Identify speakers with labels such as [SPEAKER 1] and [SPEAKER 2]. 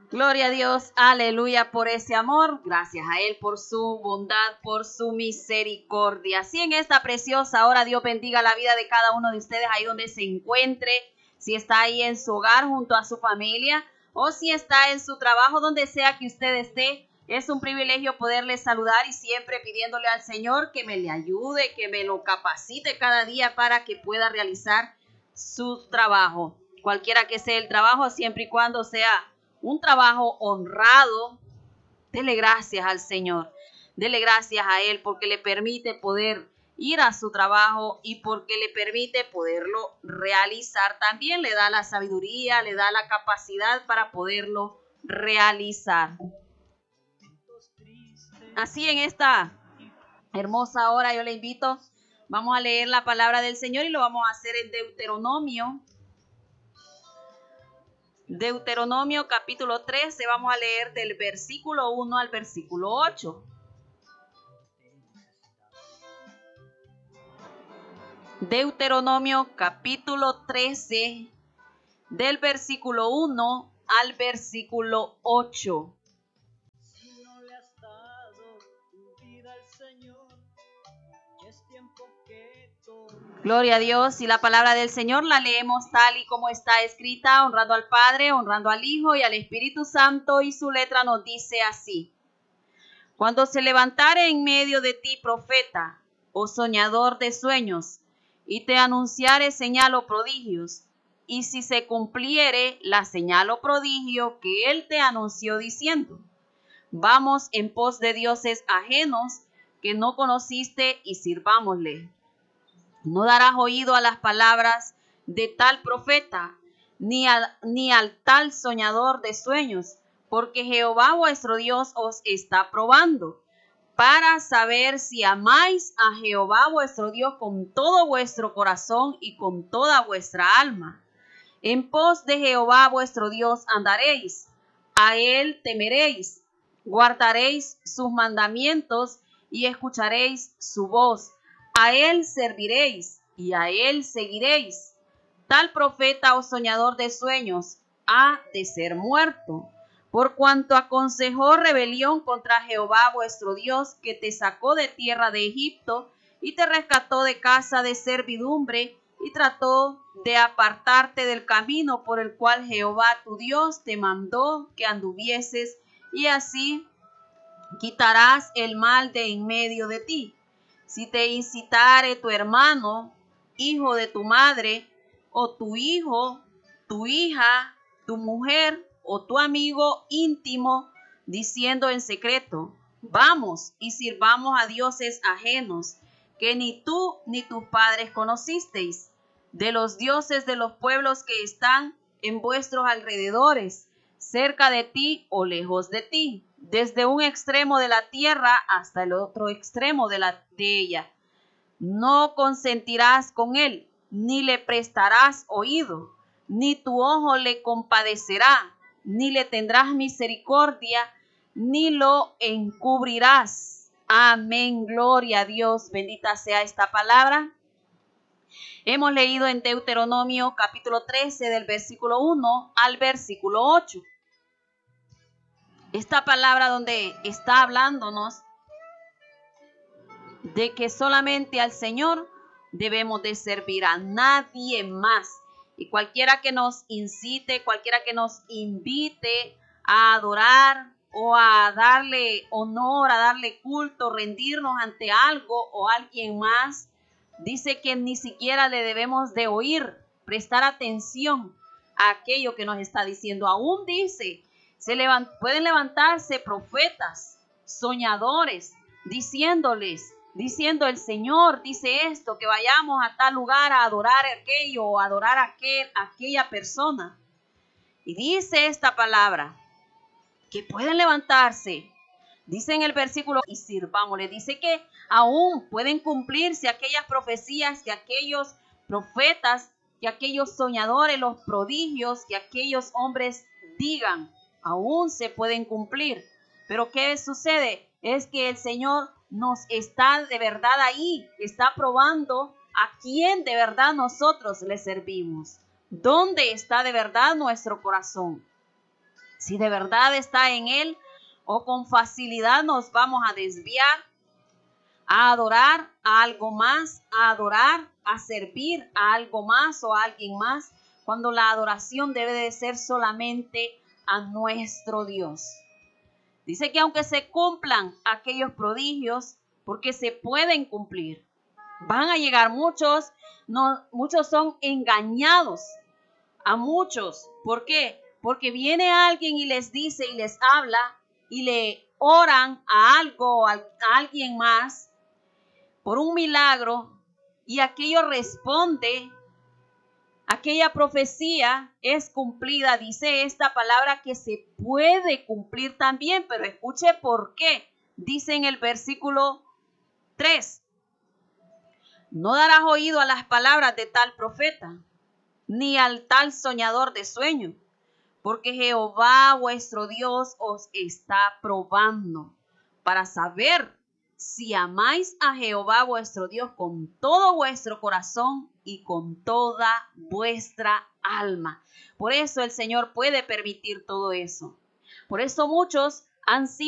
[SPEAKER 1] Gloria a Dios, aleluya por ese amor. Gracias a Él por su bondad, por su misericordia. Así en esta preciosa hora, Dios bendiga la vida de cada uno de ustedes ahí donde se encuentre. Si está ahí en su hogar junto a su familia o si está en su trabajo, donde sea que usted esté. Es un privilegio poderle saludar y siempre pidiéndole al Señor que me le ayude, que me lo capacite cada día para que pueda realizar su trabajo. Cualquiera que sea el trabajo, siempre y cuando sea un trabajo honrado, dele gracias al Señor. Dele gracias a Él porque le permite poder ir a su trabajo y porque le permite poderlo realizar. También le da la sabiduría, le da la capacidad para poderlo realizar. Así en esta hermosa hora yo le invito, vamos a leer la palabra del Señor y lo vamos a hacer en Deuteronomio. Deuteronomio capítulo 13, vamos a leer del versículo 1 al versículo 8. Deuteronomio capítulo 13, del versículo 1 al versículo 8.
[SPEAKER 2] Si no le has dado tu vida al Señor, es tiempo que
[SPEAKER 1] Gloria a Dios, y la palabra del Señor la leemos tal y como está escrita, honrando al Padre, honrando al Hijo y al Espíritu Santo, y su letra nos dice así: Cuando se levantare en medio de ti profeta o soñador de sueños, y te anunciare señal o prodigios, y si se cumpliere la señal o prodigio que él te anunció diciendo: Vamos en pos de dioses ajenos que no conociste y sirvámosle. No darás oído a las palabras de tal profeta, ni al tal soñador de sueños, porque Jehová vuestro Dios os está probando, para saber si amáis a Jehová vuestro Dios con todo vuestro corazón y con toda vuestra alma. En pos de Jehová vuestro Dios andaréis, a él temeréis, guardaréis sus mandamientos y escucharéis su voz. A él serviréis y a él seguiréis. Tal profeta o soñador de sueños ha de ser muerto, por cuanto aconsejó rebelión contra Jehová vuestro Dios, que te sacó de tierra de Egipto y te rescató de casa de servidumbre, y trató de apartarte del camino por el cual Jehová tu Dios te mandó que anduvieses, y así quitarás el mal de en medio de ti. Si te incitare tu hermano, hijo de tu madre, o tu hijo, tu hija, tu mujer, o tu amigo íntimo, diciendo en secreto: Vamos y sirvamos a dioses ajenos, que ni tú ni tus padres conocisteis, de los dioses de los pueblos que están en vuestros alrededores, cerca de ti o lejos de ti, desde un extremo de la tierra hasta el otro extremo de ella. No consentirás con él, ni le prestarás oído, ni tu ojo le compadecerá, ni le tendrás misericordia, ni lo encubrirás. Amén, gloria a Dios, bendita sea esta palabra. Hemos leído en Deuteronomio capítulo 13 del versículo 1 al versículo 8. Esta palabra donde está hablándonos de que solamente al Señor debemos de servir, a nadie más. Y cualquiera que nos incite, cualquiera que nos invite a adorar o a darle honor, a darle culto, rendirnos ante algo o alguien más, dice que ni siquiera le debemos de oír, prestar atención a aquello que nos está diciendo. Aún dice, pueden levantarse profetas, soñadores, diciendo el Señor dice esto, que vayamos a tal lugar a adorar aquello o a adorar a aquella persona. Y dice esta palabra, que pueden levantarse, dice en el versículo, y sirvámosle. Dice que aún pueden cumplirse aquellas profecías que aquellos profetas, que aquellos soñadores, los prodigios que aquellos hombres digan, aún se pueden cumplir. Pero ¿qué sucede? Es que el Señor nos está de verdad ahí, está probando a quién de verdad nosotros le servimos. ¿Dónde está de verdad nuestro corazón? si de verdad está en Él, o con facilidad nos vamos a desviar, a adorar a algo más, a adorar, a servir a algo más o a alguien más, cuando la adoración debe de ser solamente a nuestro Dios. Dice que aunque se cumplan aquellos prodigios, porque se pueden cumplir, van a llegar muchos, muchos son engañados a muchos. ¿Por qué? Porque viene alguien y les dice y les habla y le oran a algo, a alguien más por un milagro, y aquello responde, aquella profecía es cumplida. Dice esta palabra que se puede cumplir también, pero escuche por qué. Dice en el versículo 3, no darás oído a las palabras de tal profeta, ni al tal soñador de sueño, porque Jehová vuestro Dios os está probando para saber si amáis a Jehová vuestro Dios con todo vuestro corazón y con toda vuestra alma. Por eso el Señor puede permitir todo eso. Por eso muchos han sido